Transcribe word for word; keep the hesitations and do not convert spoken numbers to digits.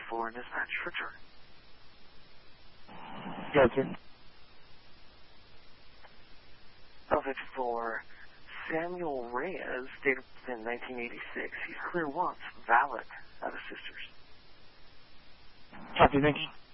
for dispatch for turn. Gotcha. Subject for Samuel Reyes, date of birth in nineteen eighty-six. He's clear once, valid out of Sisters. Copy, thank you.